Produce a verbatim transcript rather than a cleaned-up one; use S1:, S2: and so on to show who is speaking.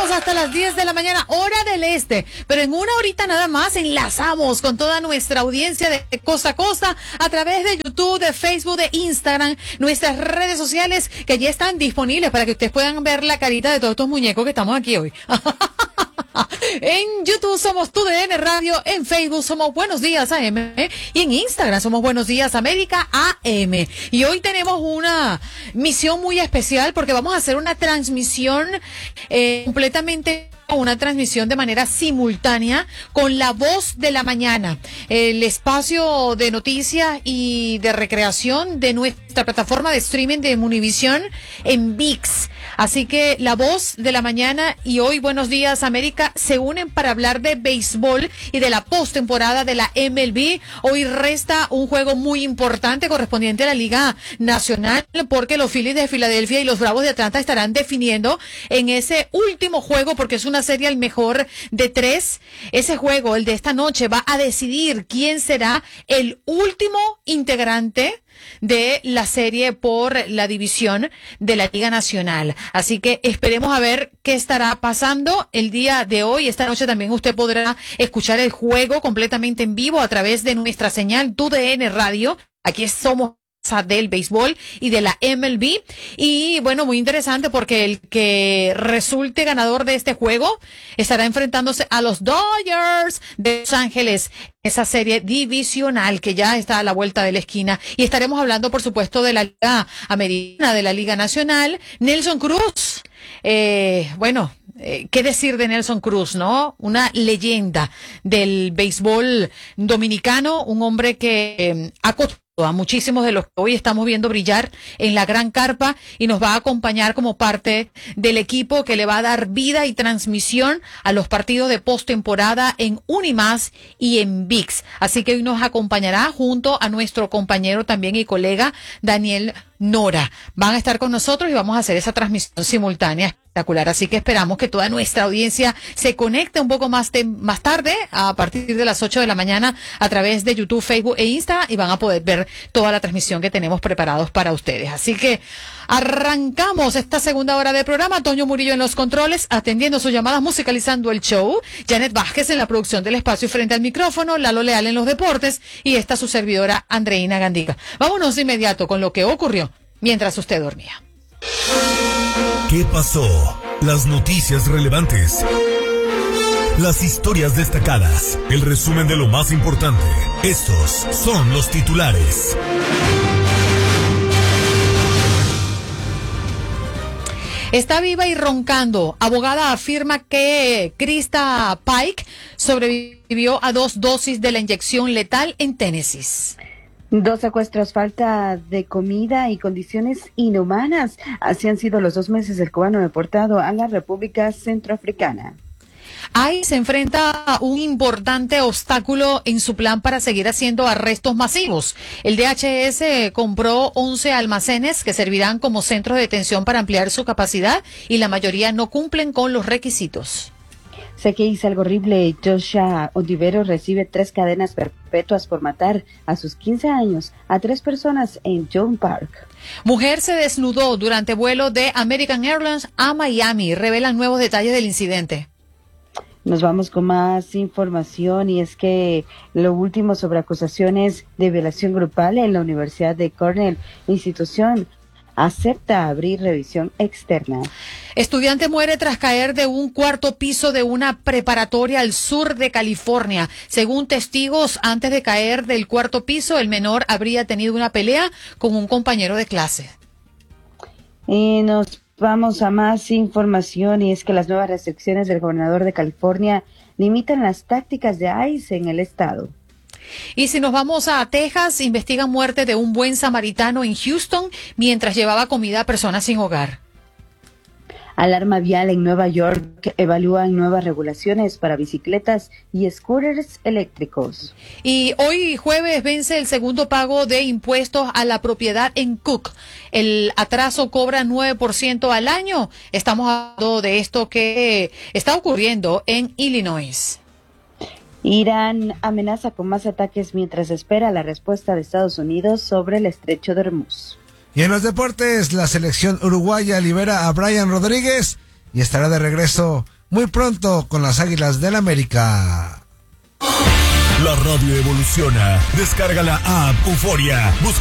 S1: Vamos hasta las diez de la mañana, hora del este, pero en una horita nada más enlazamos con toda nuestra audiencia de costa a costa a través de YouTube, de Facebook, de Instagram, nuestras redes sociales que ya están disponibles para que ustedes puedan ver la carita de todos estos muñecos que estamos aquí hoy. En YouTube somos Tu D N Radio, en Facebook somos Buenos Días A M y en Instagram somos Buenos Días América A M. Y hoy tenemos una misión muy especial porque vamos a hacer una transmisión eh, completamente, una transmisión de manera simultánea con La Voz de la Mañana, el espacio de noticias y de recreación de nuestra plataforma de streaming de Munivisión en ViX. Así que La Voz de la Mañana y hoy Buenos Días América se unen para hablar de béisbol y de la postemporada de la M L B. Hoy resta un juego muy importante correspondiente a la Liga Nacional porque los Phillies de Filadelfia y los Bravos de Atlanta estarán definiendo en ese último juego porque es una serie al mejor de tres. Ese juego, el de esta noche, va a decidir quién será el último integrante de la serie por la división de la Liga Nacional. Así que esperemos a ver qué estará pasando el día de hoy. Esta noche también usted podrá escuchar el juego completamente en vivo a través de nuestra señal Tu D N Radio. Aquí somos del béisbol y de la M L B. Y bueno, muy interesante porque el que resulte ganador de este juego estará enfrentándose a los Dodgers de Los Ángeles, esa serie divisional que ya está a la vuelta de la esquina. Y estaremos hablando, por supuesto, de la Liga Americana, de la Liga Nacional. Nelson Cruz, eh, bueno, eh, qué decir de Nelson Cruz, ¿no? Una leyenda del béisbol dominicano, un hombre que eh, ha costado a muchísimos de los que hoy estamos viendo brillar en la gran carpa y nos va a acompañar como parte del equipo que le va a dar vida y transmisión a los partidos de postemporada en Unimás y en ViX. Así que hoy nos acompañará junto a nuestro compañero también y colega Daniel Nora. Van a estar con nosotros y vamos a hacer esa transmisión simultánea espectacular. Así que esperamos que toda nuestra audiencia se conecte un poco más, de, más tarde, a partir de las ocho de la mañana, a través de YouTube, Facebook e Insta, y van a poder ver toda la transmisión que tenemos preparados para ustedes. Así que arrancamos esta segunda hora de programa. Toño Murillo en los controles, atendiendo sus llamadas, musicalizando el show. Janet Vázquez en la producción del espacio y frente al micrófono. Lalo Leal en los deportes. Y esta su servidora, Andreina Gandica. Vámonos de inmediato con lo que ocurrió mientras usted dormía.
S2: ¿Qué pasó? Las noticias relevantes. Las historias destacadas. El resumen de lo más importante. Estos son los titulares.
S1: Está viva y roncando. Abogada afirma que Krista Pike sobrevivió a dos dosis de la inyección letal en Tennessee.
S3: Dos secuestros, falta de comida y condiciones inhumanas. Así han sido los dos meses del cubano deportado a la República Centroafricana.
S1: I C E se enfrenta a un importante obstáculo en su plan para seguir haciendo arrestos masivos. El D H S compró once almacenes que servirán como centros de detención para ampliar su capacidad y la mayoría no cumplen con los requisitos.
S3: Sé que hice algo horrible. Joshua Ontivero recibe tres cadenas perpetuas por matar a sus quince años a tres personas en Jones Park.
S1: Mujer se desnudó durante vuelo de American Airlines a Miami. Revelan nuevos detalles del incidente.
S3: Nos vamos con más información y es que lo último sobre acusaciones de violación grupal en la Universidad de Cornell, institución acepta abrir revisión externa.
S1: Estudiante muere tras caer de un cuarto piso de una preparatoria al sur de California. Según testigos, antes de caer del cuarto piso, el menor habría tenido una pelea con un compañero de clase.
S3: Y nos vamos a más información y es que las nuevas restricciones del gobernador de California limitan las tácticas de I C E en el estado.
S1: Y si nos vamos a Texas, investigan muerte de un buen samaritano en Houston mientras llevaba comida a personas sin hogar.
S3: Alarma vial en Nueva York, evalúan nuevas regulaciones para bicicletas y scooters eléctricos.
S1: Y hoy jueves vence el segundo pago de impuestos a la propiedad en Cook. El atraso cobra nueve por ciento al año. Estamos hablando de esto que está ocurriendo en Illinois.
S3: Irán amenaza con más ataques mientras espera la respuesta de Estados Unidos sobre el estrecho de Hormuz.
S4: Y en los deportes, la selección uruguaya libera a Brian Rodríguez y estará de regreso muy pronto con las Águilas del América.
S2: La radio evoluciona. Descarga la app Euforia. Busca